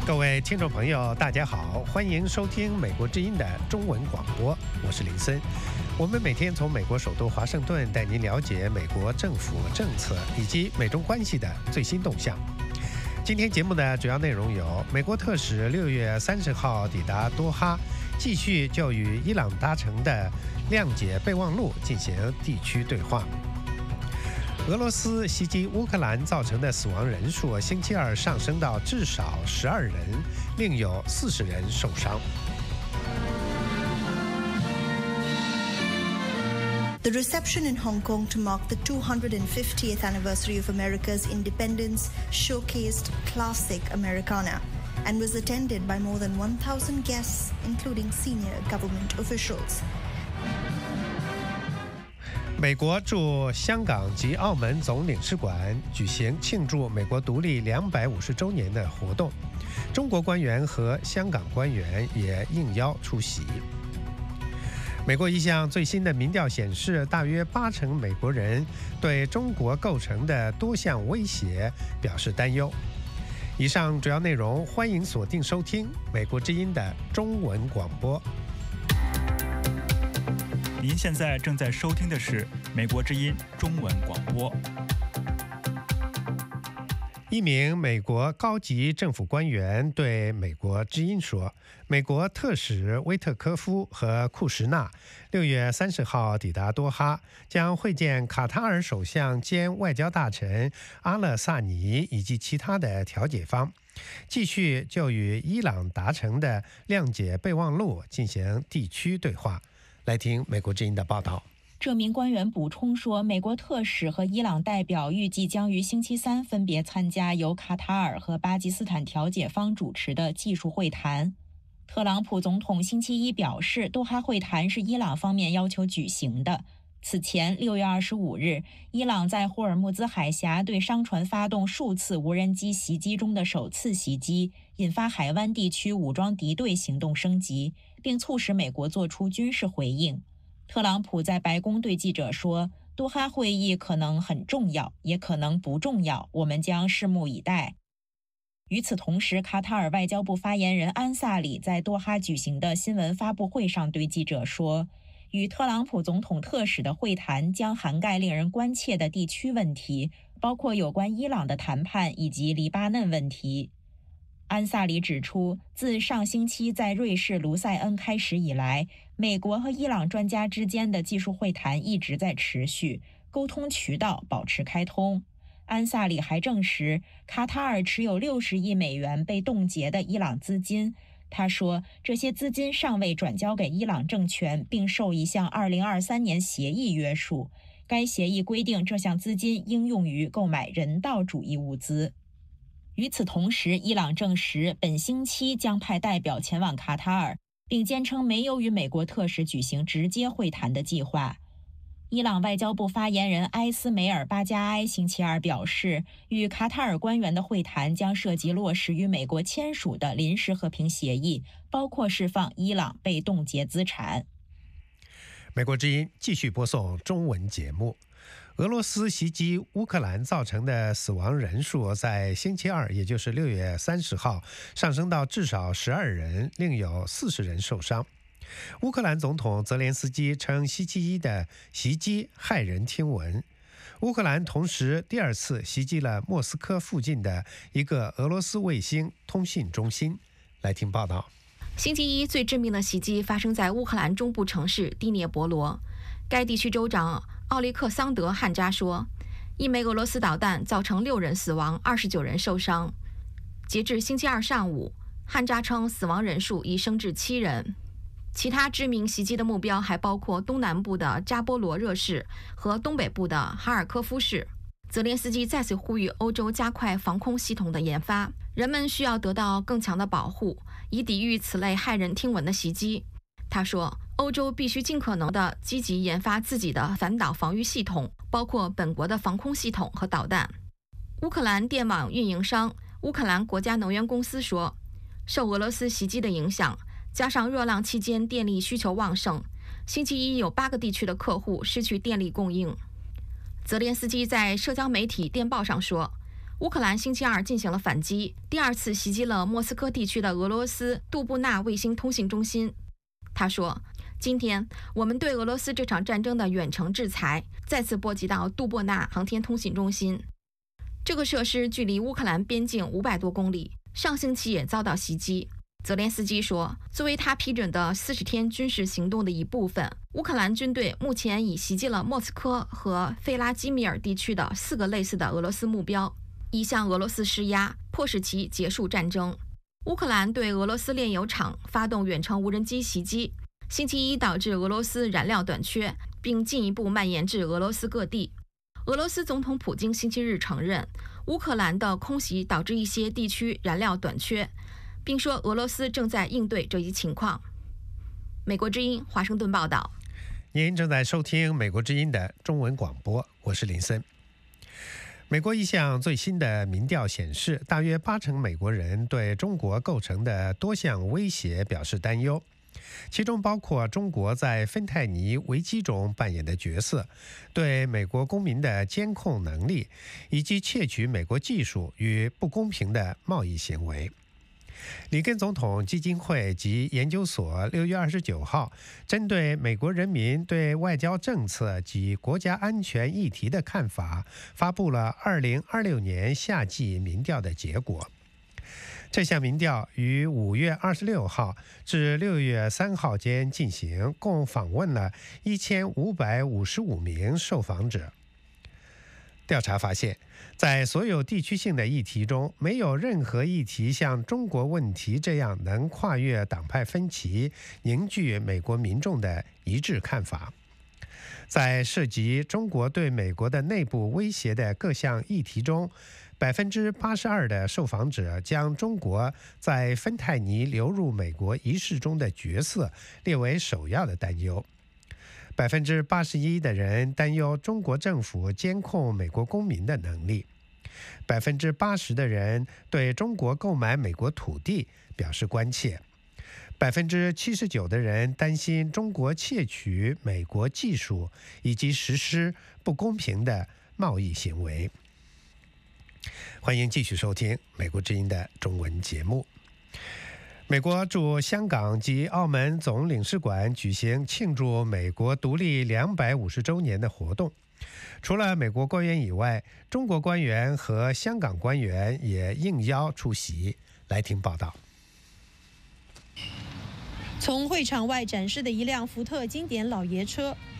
各位听众朋友，大家好，欢迎收听美国之音的中文广播，我是林森。我们每天从美国首都华盛顿带您了解美国政府政策以及美中关系的最新动向。今天节目的主要内容有：美国特使6月30号抵达多哈，继续就与伊朗达成的谅解备忘录进行地区对话。俄罗斯袭击乌克兰造成的死亡人数星期二上升到至少12人，另有40人受伤。 The reception in Hong Kong to mark the 250th anniversary of America's independence showcased classic Americana and was attended by more than 1,000 guests, including senior government officials. 美国驻香港及澳门总领事馆举行庆祝美国独立250周年的活动，中国官员和香港官员也应邀出席。美国一项最新的民调显示，大约80%美国人对中国构成的多项威胁表示担忧。以上主要内容，欢迎锁定收听美国之音的中文广播。 您现在正在收听的是美国之音中文广播。 一名美国高级政府官员对美国之音说，美国特使威特科夫和库什纳6月30号抵达多哈，将会见卡塔尔首相兼外交大臣阿勒萨尼以及其他的调解方，继续就与伊朗达成的谅解备忘录进行地区对话。来听美国之音的报道。 这名官员补充说，美国特使和伊朗代表预计将于星期三分别参加由卡塔尔和巴基斯坦调解方主持的技术会谈。特朗普总统星期一表示，多哈会谈是伊朗方面要求举行的。此前6月25日，伊朗在霍尔木兹海峡对商船发动数次无人机袭击中的首次袭击，引发海湾地区武装敌对行动升级，并促使美国做出军事回应。特朗普在白宫对记者说，多哈会议可能很重要，也可能不重要，我们将拭目以待。与此同时，卡塔尔外交部发言人安萨里在多哈举行的新闻发布会上对记者说，与特朗普总统特使的会谈将涵盖令人关切的地区问题，包括有关伊朗的谈判以及黎巴嫩问题。安萨里指出，自上星期在瑞士卢塞恩开始以来，美国和伊朗专家之间的技术会谈一直在持续，沟通渠道保持开通。安萨里还证实，卡塔尔持有60亿美元被冻结的伊朗资金。他说，这些资金尚未转交给伊朗政权，并受一项2023年协议约束。该协议规定，这项资金应用于购买人道主义物资。与此同时，伊朗证实本星期将派代表前往卡塔尔，并坚称没有与美国特使举行直接会谈的计划。伊朗外交部发言人埃斯梅尔巴加埃星期二表示，与卡塔尔官员的会谈将涉及落实与美国签署的临时和平协议，包括释放伊朗被冻结资产。 美国之音继续播送中文节目。俄罗斯袭击乌克兰造成的死亡人数在星期二，也就是6月30号，上升到至少12人，另有40人受伤。乌克兰总统泽连斯基称星期一的袭击骇人听闻。乌克兰同时第二次袭击了莫斯科附近的一个俄罗斯卫星通信中心。来听报道。 星期一最致命的袭击发生在乌克兰中部城市第聂伯罗。该地区州长奥利克桑德·汉扎说，一枚俄罗斯导弹造成6人死亡，29人受伤。截至星期二上午，汉扎称死亡人数已升至7人。其他致命袭击的目标还包括东南部的扎波罗热市和东北部的哈尔科夫市。泽连斯基再次呼吁欧洲加快防空系统的研发，人们需要得到更强的保护，以抵御此类骇人听闻的袭击。他说，欧洲必须尽可能地积极研发自己的反导防御系统，包括本国的防空系统和导弹。乌克兰电网运营商乌克兰国家能源公司说，受俄罗斯袭击的影响，加上热浪期间电力需求旺盛，星期一有8个地区的客户失去电力供应。泽连斯基在社交媒体电报上说， 乌克兰星期二进行了反击，第二次袭击了莫斯科地区的俄罗斯杜布纳卫星通信中心。他说，今天我们对俄罗斯这场战争的远程制裁再次波及到杜布纳航天通信中心。这个设施距离乌克兰边境500多公里，上星期也遭到袭击。泽连斯基说，作为他批准的40天军事行动的一部分，乌克兰军队目前已袭击了莫斯科和费拉基米尔地区的4个类似的俄罗斯目标，以向俄罗斯施压，迫使其结束战争。乌克兰对俄罗斯炼油厂发动远程无人机袭击，星期一导致俄罗斯燃料短缺，并进一步蔓延至俄罗斯各地。俄罗斯总统普京星期日承认，乌克兰的空袭导致一些地区燃料短缺，并说俄罗斯正在应对这一情况。美国之音华盛顿报道。 您正在收听美国之音的中文广播，我是林森。美国一项最新的民调显示，大约80%美国人对中国构成的多项威胁表示担忧，其中包括中国在芬太尼危机中扮演的角色、对美国公民的监控能力，以及窃取美国技术与不公平的贸易行为。里根总统基金会及研究所6月29号针对美国人民对外交政策及国家安全议题的看法，发布了2026年夏季民调的结果。这项民调于5月26号至6月3号间进行，共访问了1555名受访者。调查发现，在所有地区性的议题中，没有任何议题像中国问题这样能跨越党派分歧，凝聚美国民众的一致看法。在涉及中国对美国的内部威胁的各项议题中，82%的受访者将中国在芬太尼流入美国一事中的角色列为首要的担忧。81%的人担忧中国政府监控美国公民的能力。80%的人对中国购买美国土地表示关切。79%的人担心中国窃取美国技术以及实施不公平的贸易行为。欢迎继续收听美国之音的中文节目。美国驻香港及澳门总领事馆举行庆祝美国独立250周年的活动。除了美国官员以外，中国官员和香港官员也应邀出席。来听报道。 从会场外展示的一辆福特经典老爷车，